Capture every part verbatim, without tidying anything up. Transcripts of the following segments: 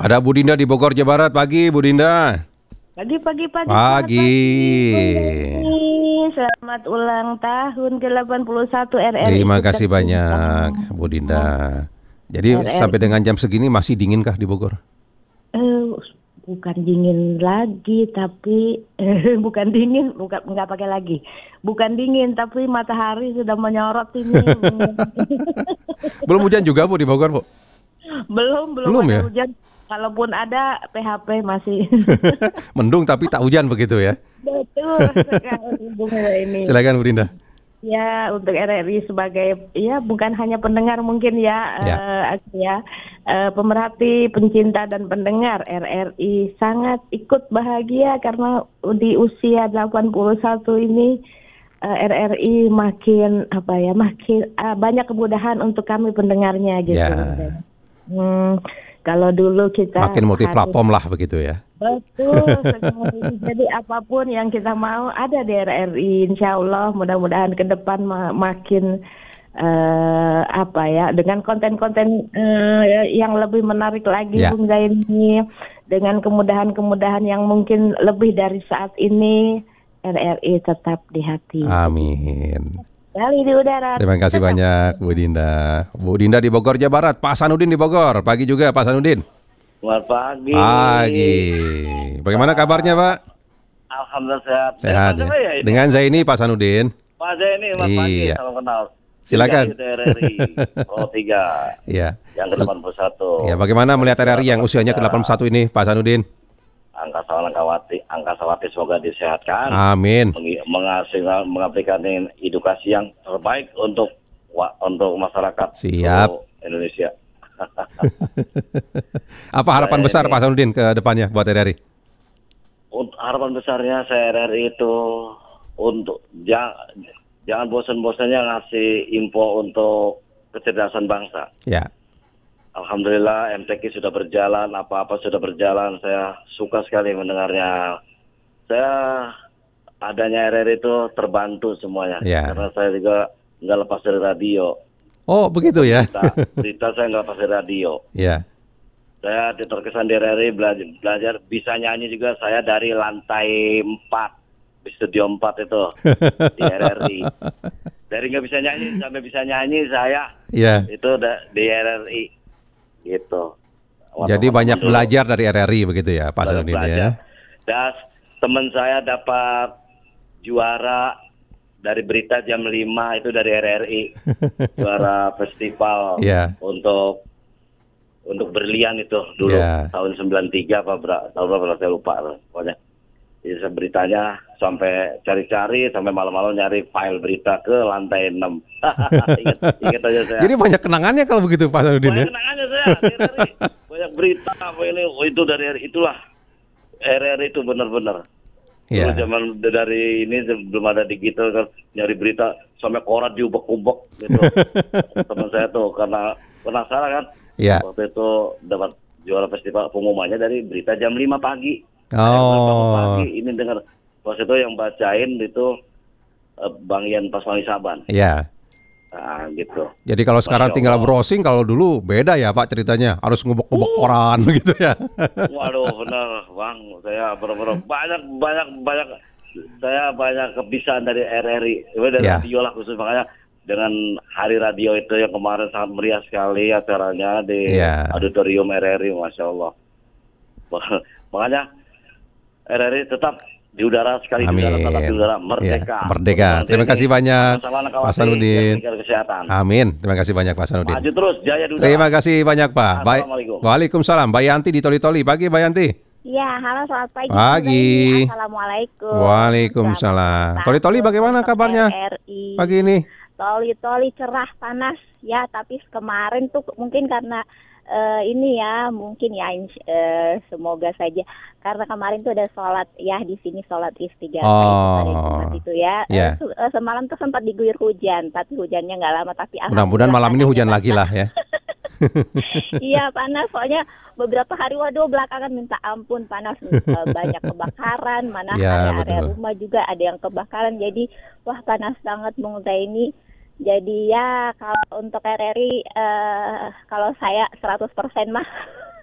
Ada Bu Dinda di Bogor, Jawa Barat. Pagi, Bu Dinda. Pagi, pagi, pagi. Pagi. Selamat, selamat ulang tahun ke delapan puluh satu R R I. Terima kasih banyak, Bu Dinda. Jadi R R I. sampai dengan jam segini masih dinginkah di Bogor? Eh, bukan dingin lagi, tapi eh, bukan dingin, bukan nggak pakai lagi. Bukan dingin, tapi matahari sudah menyorot ini. Belum hujan juga, Bu, di Bogor, Bu? belum, belum, Belum ada ya? hujan. Kalaupun ada, P H P masih. Mendung tapi tak hujan begitu ya? Betul sekali, Bung ini. Silakan, Bu Dinda. Ya, untuk R R I sebagai ya bukan hanya pendengar mungkin ya, Ya. eh, ya eh, pemerhati, pencinta dan pendengar R R I sangat ikut bahagia karena di usia delapan puluh satu ini eh, R R I makin apa ya, makin eh, banyak kemudahan untuk kami pendengarnya gitu. Ya. Hmm, kalau dulu kita Makin multiplatform harus- lah begitu ya. Betul sekali. Jadi apapun yang kita mau ada di R R I. Insya Allah mudah-mudahan ke depan ma- makin eh, apa ya, dengan konten-konten eh, yang lebih menarik lagi, Ya. Bung Zaini, dengan kemudahan-kemudahan yang mungkin lebih dari saat ini, R R I tetap di hati. Amin. Kali di udara. Terima kasih Tetap. banyak, Bu Dinda. Bu Dinda di Bogor, Jawa Barat. Pak Sanudin di Bogor. Pagi juga, Pak Sanudin. Selamat pagi. Pagi. Bagaimana kabarnya, Pak? Alhamdulillah sehat. Sehat Dengan ya. siapa ya ini? Dengan Zaini, Pak Sanudin. Mas Zaini, Mas Pagi, Iya. salam kenal. Silakan. Tiga R R I, Pro tiga, Iya. yang ke delapan puluh satu. Ya, bagaimana melihat R R I yang usianya ke delapan puluh satu ini, Pak Sanudin? Angka Sawati, angka Sawati semoga disehatkan. Amin. Mengi- menghasilkan, mengaplikasikan edukasi yang terbaik untuk wa- untuk masyarakat Siap. seluruh Indonesia. Apa harapan Saya besar ini- Pak Sanudin ke depannya buat R R I? Untuk harapan besarnya saya R R I itu untuk jangan jangan bosan-bosannya ngasih info untuk kecerdasan bangsa. Ya. Alhamdulillah M T Q sudah berjalan, apa-apa sudah berjalan. Saya suka sekali mendengarnya. Saya adanya R R I itu terbantu semuanya. Ya. Karena saya juga nggak lepas dari radio. Oh, begitu ya. Berita, berita saya nggak lepas dari radio. Ya. Saya terkesan di R R I belajar, belajar bisa nyanyi juga saya dari lantai empat di studio empat itu di R R I. Dari nggak bisa nyanyi sampai bisa nyanyi saya Ya. itu da- di R R I gitu. Jadi Waktu-waktu banyak dulu, belajar dari R R I begitu ya, Pak banyak Sanudin belajar. ya. Dan teman saya dapat juara dari berita jam lima itu dari R R I. Juara festival Iya. untuk untuk berlian itu dulu Iya. tahun sembilan puluh tiga apa berapa tahun berapa saya lupa pokoknya. Jadi saya beritanya sampai cari-cari sampai malam-malam nyari file berita ke lantai enam. ingat, ingat aja saya. Jadi banyak kenangannya kalau begitu Pak Sanudin ya. Banyak kenangannya saya di R R I. Banyak berita apa ini oh, itu dari R R I. Itulah R R I itu benar-benar. Dulu Ya. zaman dari ini belum ada digital kan nyari berita sampai koran diubek-ubek gitu. Teman saya tuh karena penasaran kan. Ya. Waktu itu dapat juara festival pengumumannya dari berita jam lima pagi. Oh. Saya bangun pagi ini dengar pas itu yang bacain itu eh, Bang Ian Pasmali Saban. Ya. Nah, gitu. Jadi kalau sekarang Masya tinggal Allah. browsing, kalau dulu beda ya Pak ceritanya. Harus ngubek-ngubek koran gitu ya. Waduh, benar, Bang. Saya benar-benar banyak banyak banyak saya banyak kebiasaan dari R R I. Dari Ya. radio lah khusus makanya dengan hari radio itu yang kemarin sangat meriah sekali acaranya di Ya. auditorium R R I, Masya Allah. Makanya R R I tetap di udara sekali di udara tetap di Amin. udara merdeka. Ya, merdeka. Terima kasih banyak Pak Sanudin. Kesehatan. Amin. Terima kasih banyak Pak Sanudin. Maju terus jaya di udara. Terima kasih banyak Pak. Baik. Assalamualaikum. Waalaikumsalam. Mbak Yanti di Toli-Toli. Pagi Mbak Yanti. Ya, halo selamat pagi. Pagi. Zaini. Assalamualaikum. Waalaikumsalam. Selamat Toli-toli tahun bagaimana untuk kabarnya R R I. Pagi ini. Toli-toli cerah panas ya, tapi kemarin tuh mungkin karena eh, ini ya, mungkin ya ins- eh, semoga saja karena kemarin tuh ada sholat ya di sini sholat istighatsah Oh. itu hari Jumat itu ya. Eh, Iya. se- eh, semalam tuh sempat diguyur hujan, tapi hujannya nggak lama tapi Mudah-mudahan malam ini hujan lagi lah ya. Iya panas soalnya beberapa hari waduh belakangan minta ampun panas eh, banyak kebakaran mana Ya, area-area betul. rumah juga ada yang kebakaran jadi wah panas banget Bung Zaini. Jadi ya kalau untuk R R I eh, kalau saya seratus persen mah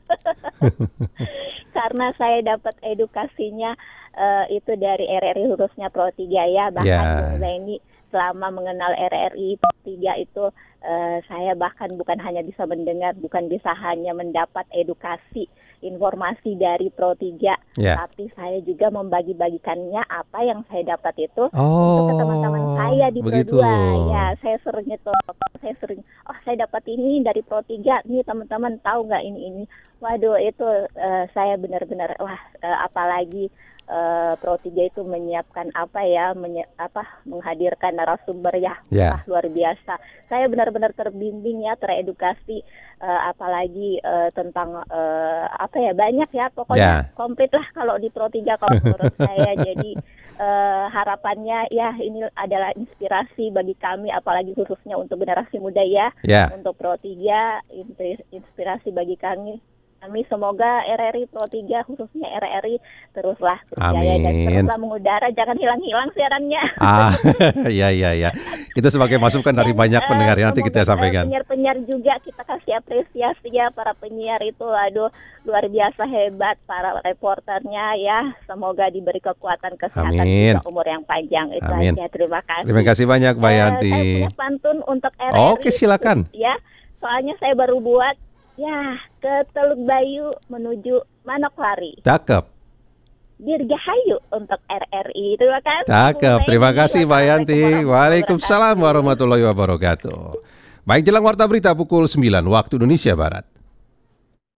Karena saya dapat edukasinya uh, itu dari R R I khususnya Pro tiga ya, bahkan Ya. Bung Zaini selama mengenal R R I Pro tiga itu uh, saya bahkan bukan hanya bisa mendengar, bukan bisa hanya mendapat edukasi informasi dari Pro tiga, Ya. tapi saya juga membagi-bagikannya apa yang saya dapat itu Oh, untuk ke teman-teman saya di Pro begitu. dua. Ya, saya sering itu, saya sering, oh saya dapat ini dari Pro tiga, nih teman-teman tahu nggak ini ini. Waduh, itu uh, saya benar-benar wah, uh, apalagi uh, Pro tiga itu menyiapkan apa ya, menyi- apa menghadirkan narasumber ya, Ya. wah, luar biasa. Saya benar-benar terbimbing ya, teredukasi, uh, apalagi uh, tentang uh, apa ya, banyak ya, pokoknya Ya. komplit lah kalau di Pro tiga kalau menurut saya. Jadi uh, harapannya ya ini adalah inspirasi bagi kami, apalagi khususnya untuk generasi muda ya. Ya. Untuk Pro tiga, inspir- inspirasi bagi kami. Kami semoga R R I Pro tiga khususnya R R I teruslah berjaya dan Amin. teruslah mengudara, jangan hilang-hilang siarannya. Ah, ya ya ya. Itu sebagai masukan dari Dan, banyak eh, pendengar ya, nanti semoga, kita eh, sampaikan. penyiar-penyiar juga kita kasih apresiasi ya, para penyiar itu aduh luar biasa hebat, para reporternya ya, semoga diberi kekuatan kesehatan Amin. juga umur yang panjang. Itu Amin. aja, terima kasih. Terima kasih banyak, Mbak Eh, Yanti. Saya punya pantun untuk R R I. Oke, silakan. Ya, soalnya saya baru buat ya ke Teluk Bayu menuju Manokwari. Cakep. Dirgahayu untuk R R I. Terima kasih. Cakep. Bung Terima Zaini. kasih, Mbak Yanti. Wassalamualaikum Waalaikumsalam warahmatullahi wabarakatuh. Baik, jelang warta berita pukul sembilan waktu Indonesia Barat.